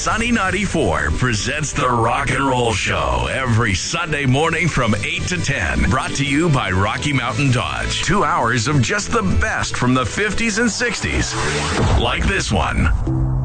Sunny 94 presents the Rock and Roll Show every Sunday morning from 8 to 10. Brought to you by Rocky Mountain Dodge. 2 hours of just the best from the 50s and 60s. Like this one.